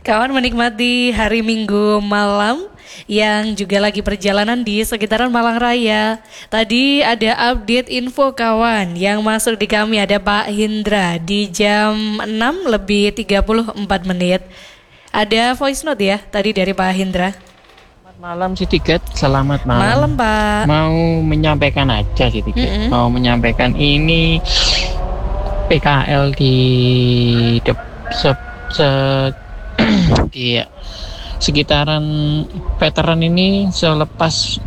Kawan menikmati hari Minggu malam yang juga lagi perjalanan di sekitaran Malang Raya. Tadi ada update info kawan yang masuk di kami, ada Pak Hindra di jam 6:34. Ada voice note ya tadi dari Pak Hindra. Selamat malam si Tiket, selamat malam. Malam Pak. Mau menyampaikan aja si Tiket. Mau menyampaikan ini PKL di di sekitaran veteran ini selepas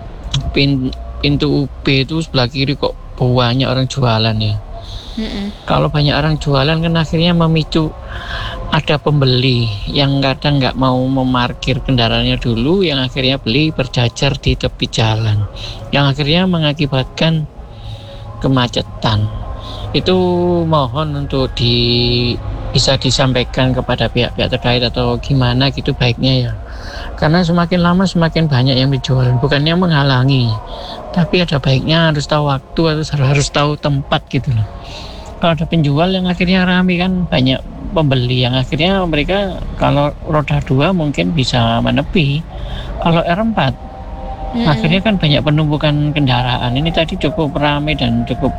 pintu UB itu sebelah kiri kok banyak orang jualan ya. Kalau banyak orang jualan kan akhirnya memicu ada pembeli yang kadang nggak mau memarkir kendaraannya dulu, yang akhirnya beli berjajar di tepi jalan, yang akhirnya mengakibatkan kemacetan. Itu mohon untuk bisa disampaikan kepada pihak-pihak terkait atau gimana gitu baiknya ya, karena semakin lama semakin banyak yang berjualan, bukannya menghalangi, tapi ada baiknya harus tahu waktu atau harus tahu tempat gitu loh. Kalau ada penjual yang akhirnya ramai kan banyak pembeli, yang akhirnya mereka kalau roda 2 mungkin bisa menepi, kalau R4 akhirnya kan banyak penumpukan kendaraan. Ini tadi cukup ramai dan cukup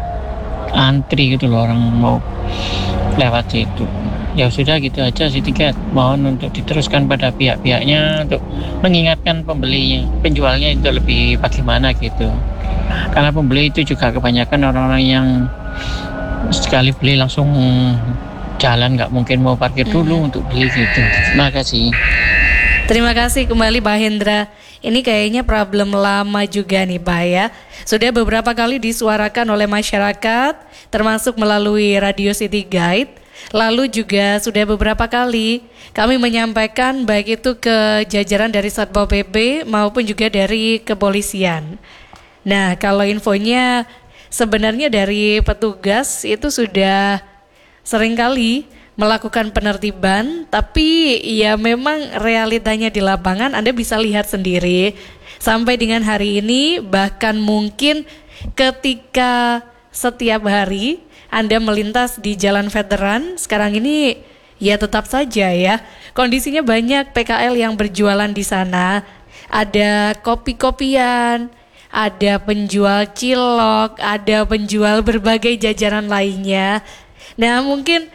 antri gitu loh, orang mau lewat situ. Ya sudah gitu aja sih Tiket, mohon untuk diteruskan pada pihak-pihaknya untuk mengingatkan pembelinya, penjualnya itu lebih bagaimana gitu, karena pembeli itu juga kebanyakan orang-orang yang sekali beli langsung jalan, nggak mungkin mau parkir dulu untuk beli gitu. Terima kasih. Terima kasih kembali Pak Hendra. Ini kayaknya problem lama juga nih Pak ya. Sudah beberapa kali disuarakan oleh masyarakat, termasuk melalui Radio City Guide. Lalu juga sudah beberapa kali kami menyampaikan baik itu ke jajaran dari Satpol PP maupun juga dari kepolisian. Nah, kalau infonya sebenarnya dari petugas itu sudah seringkali melakukan penertiban, tapi ya memang realitanya di lapangan Anda bisa lihat sendiri. Sampai dengan hari ini, bahkan mungkin ketika setiap hari Anda melintas di Jalan Veteran, sekarang ini ya tetap saja ya, kondisinya banyak PKL yang berjualan di sana. Ada kopi-kopian, ada penjual cilok, ada penjual berbagai jajanan lainnya. Nah, mungkin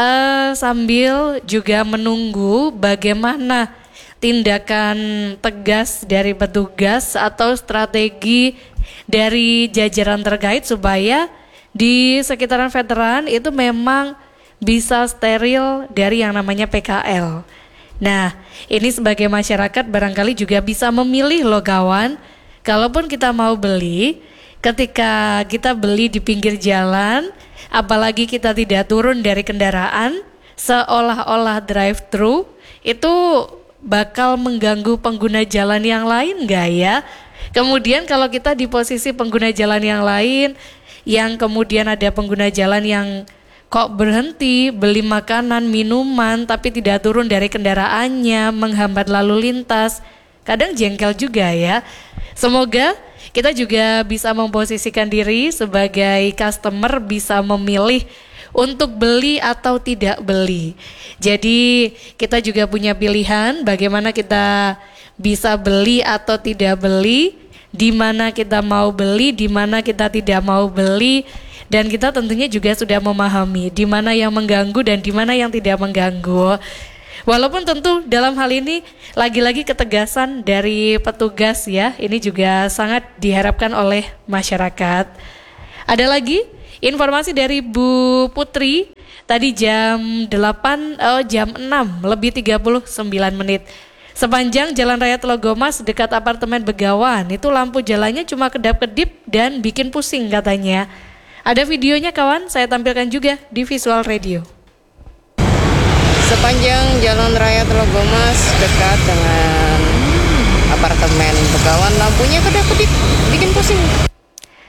sambil juga menunggu bagaimana tindakan tegas dari petugas atau strategi dari jajaran terkait supaya di sekitaran veteran itu memang bisa steril dari yang namanya PKL. Nah, ini sebagai masyarakat barangkali juga bisa memilih loh kawan. Kalaupun kita mau beli, ketika kita beli di pinggir jalan, apalagi kita tidak turun dari kendaraan, seolah-olah drive-thru, itu bakal mengganggu pengguna jalan yang lain nggak ya? Kemudian kalau kita di posisi pengguna jalan yang lain, yang kemudian ada pengguna jalan yang kok berhenti beli makanan, minuman, tapi tidak turun dari kendaraannya, menghambat lalu lintas, kadang jengkel juga ya. Semoga kita juga bisa memposisikan diri sebagai customer, bisa memilih untuk beli atau tidak beli. Jadi kita juga punya pilihan bagaimana kita bisa beli atau tidak beli, di mana kita mau beli, di mana kita tidak mau beli, dan kita tentunya juga sudah memahami di mana yang mengganggu dan di mana yang tidak mengganggu. Walaupun tentu dalam hal ini lagi-lagi ketegasan dari petugas ya, ini juga sangat diharapkan oleh masyarakat. Ada lagi informasi dari Bu Putri tadi jam 6:39. Sepanjang Jalan Raya Telogomas dekat apartemen Begawan, itu lampu jalannya cuma kedap-kedip dan bikin pusing katanya. Ada videonya kawan, saya tampilkan juga di Visual Radio. Sepanjang Jalan Raya Telogomas dekat dengan apartemen Begawan, lampunya kedap-kedip bikin pusing.